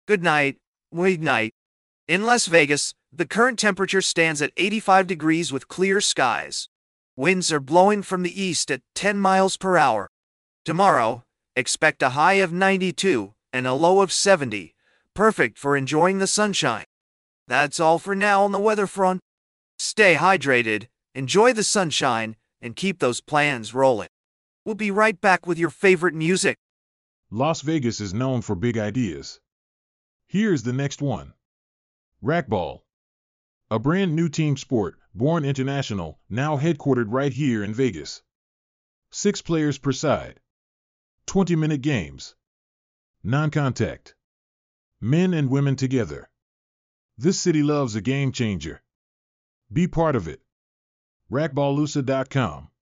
Good night. Good night. In Las Vegas, the current temperature stands at 85 degrees with clear skies. Winds are blowing from the east at 10 miles per hour. Tomorrow, expect a high of 92 and a low of 70, perfect for enjoying the sunshine. That's all for now on the weather front. Stay hydrated, enjoy the sunshine, and keep those plans rolling. We'll be right back with your favorite music. Las Vegas is known for big ideas. Here's the next one. Racquetball. A brand new team sport, born international, now headquartered right here in Vegas. 6 players per side. 20-minute games. Non-contact. Men and women together. This city loves a game changer. Be part of it. Racquetballusa.com